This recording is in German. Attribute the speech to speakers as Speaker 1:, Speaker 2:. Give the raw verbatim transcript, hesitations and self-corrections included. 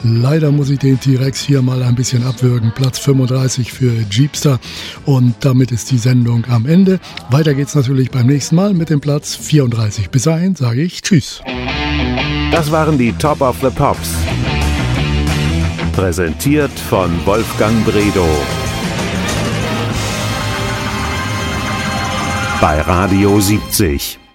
Speaker 1: Leider muss ich den T-Rex hier mal ein bisschen abwürgen. Platz fünfunddreißig für Jeepster und damit ist die Sendung am Ende. Weiter geht's natürlich beim nächsten Mal mit dem Platz vierunddreißig. Bis dahin sage ich Tschüss.
Speaker 2: Das waren die Top of the Pops. Präsentiert von Wolfgang Bredow. Bei Radio siebzig.